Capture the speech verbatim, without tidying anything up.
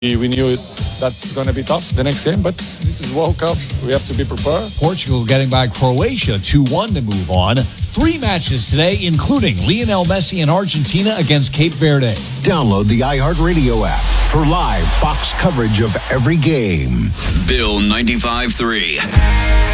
We knew it, that's going to be tough, the next game, but this is World Cup. We have to be prepared. Portugal getting by Croatia two one to move on. Three matches today, including Lionel Messi and Argentina against Cape Verde. Download the iHeartRadio app for live Fox coverage of every game. Bill ninety-five three.